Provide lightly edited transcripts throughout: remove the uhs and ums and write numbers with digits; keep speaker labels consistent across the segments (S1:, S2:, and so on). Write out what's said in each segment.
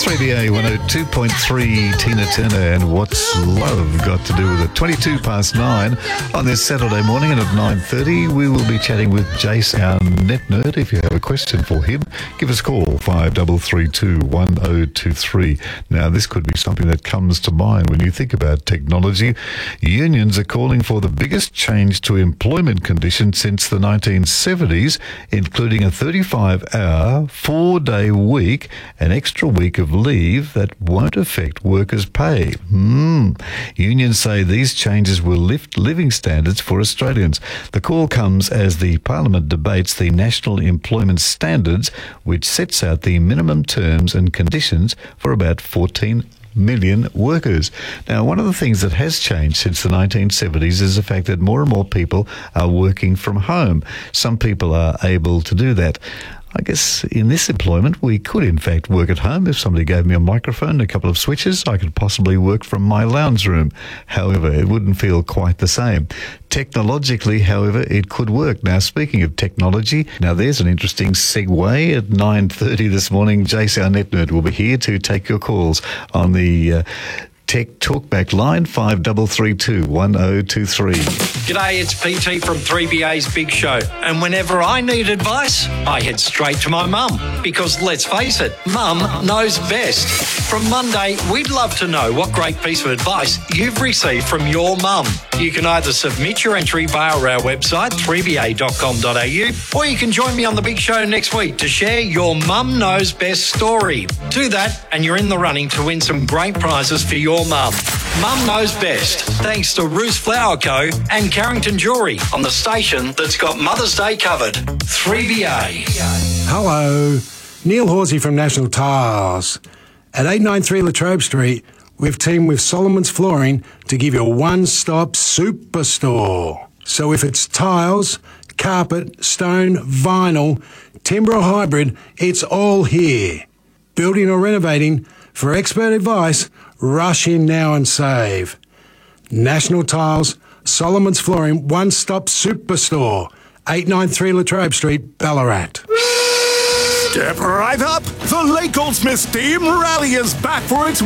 S1: 3BA 102.3, Tina Turner and What's Love Got to Do with It. 22 past 9 on this Saturday morning, and at 9:30 we will be chatting with Jace, our net nerd. If you have a question for him, give us a call, 5332 1023. Now, this could be something that comes to mind when you think about technology. Unions are calling for the biggest change to employment conditions since the 1970s, including a 35-hour, 4-day week, an extra week of leave that won't affect workers' pay. Unions say these changes will lift living standards for Australians. The call comes as the Parliament debates the National Employment Standards, which sets out the minimum terms and conditions for about 14 million workers. Now, one of the things that has changed since the 1970s is the fact that more and more people are working from home. Some people are able to do that. I guess in this employment, we could in fact work at home. If somebody gave me a microphone and a couple of switches, I could possibly work from my lounge room. However, it wouldn't feel quite the same. Technologically, however, it could work. Now, speaking of technology, now there's an interesting segue. At 9:30 this morning, Jace, our net nerd, will be here to take your calls on the Tech Talkback line, 5332 1023.
S2: G'day, it's PT from 3BA's Big Show. And whenever I need advice, I head straight to my mum. Because let's face it, mum knows best. From Monday, we'd love to know what great piece of advice you've received from your mum. You can either submit your entry via our website, 3ba.com.au, or you can join me on the Big Show next week to share your mum knows best story. Do that and you're in the running to win some great prizes for your mum. Mum knows best, thanks to Roos Flower Co. and Carrington Jewellery on the station that's got Mother's Day covered. 3BA.
S3: Hello, Neil Horsey from National Tiles. At 893 Latrobe Street, we've teamed with Solomon's Flooring to give you a one-stop superstore. So if it's tiles, carpet, stone, vinyl, timber or hybrid, it's all here. Building or renovating, for expert advice, rush in now and save. National Tiles, Solomon's Flooring, one-stop superstore, 893 Latrobe Street, Ballarat.
S4: Step right up! The Lake Goldsmith Steam Rally is back for its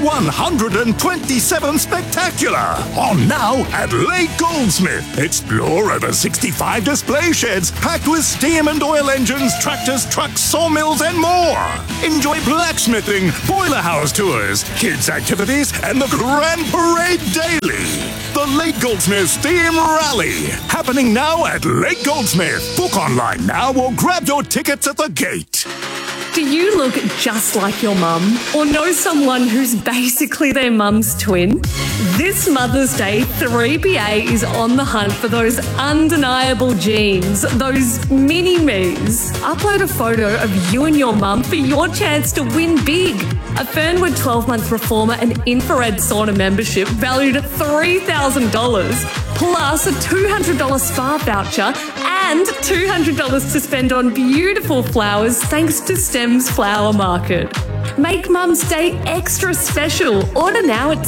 S4: 127th Spectacular. On now at Lake Goldsmith. Explore over 65 display sheds packed with steam and oil engines, tractors, trucks, sawmills and more. Enjoy blacksmithing, boiler house tours, kids activities and the Grand Parade daily. The Lake Goldsmith Steam Rally. Happening now at Lake Goldsmith. Book online now or grab your tickets at the gate.
S5: Do you look just like your mum or know someone who's basically their mum's twin? This Mother's Day, 3BA is on the hunt for those undeniable genes, those mini-me's. Upload a photo of you and your mum for your chance to win big. A Fernwood 12-month reformer and infrared sauna membership valued at $3,000, plus a $200 spa voucher and $200 to spend on beautiful flowers thanks to Stems Flower Market. Make Mum's Day extra special. Order now at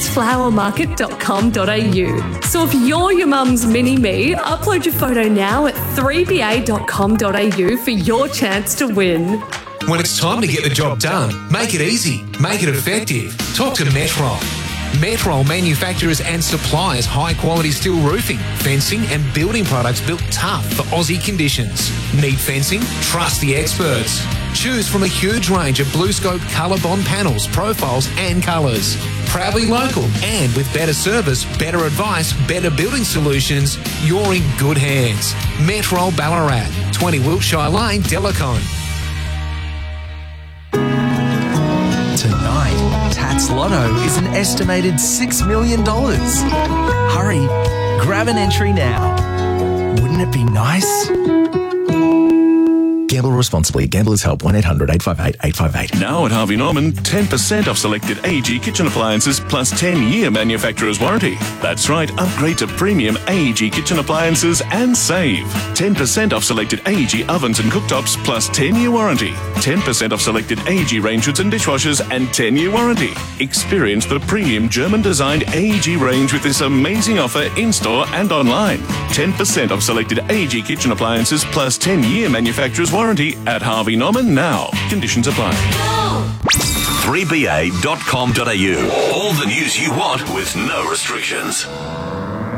S5: stemsflowermarket.com.au. So if you're your mum's mini-me, upload your photo now at 3ba.com.au for your chance to win.
S6: When it's time to get the job done, make it easy, make it effective. Talk to Metrol. Metrol manufacturers and suppliers high-quality steel roofing, fencing and building products built tough for Aussie conditions. Need fencing? Trust the experts. Choose from a huge range of BlueScope ColourBond panels, profiles and colours. Proudly local and with better service, better advice, better building solutions, you're in good hands. Metrol Ballarat, 20 Wiltshire Lane, Delacon.
S7: Tonight, Tats Lotto is an estimated $6 million. Hurry, grab an entry now. Wouldn't it be nice? Gamble responsibly. Gamblers Help 1-800-858-858.
S8: Now at Harvey Norman, 10% off selected AEG kitchen appliances plus 10-year manufacturer's warranty. That's right, upgrade to premium AEG kitchen appliances and save. 10% off selected AEG ovens and cooktops plus 10-year warranty. 10% off selected AEG range hoods and dishwashers and 10-year warranty. Experience the premium German-designed AEG range with this amazing offer in-store and online. 10% off selected AEG kitchen appliances plus 10-year manufacturer's warranty at Harvey Norman now. Conditions apply.
S9: 3ba.com.au. All the news you want with no restrictions.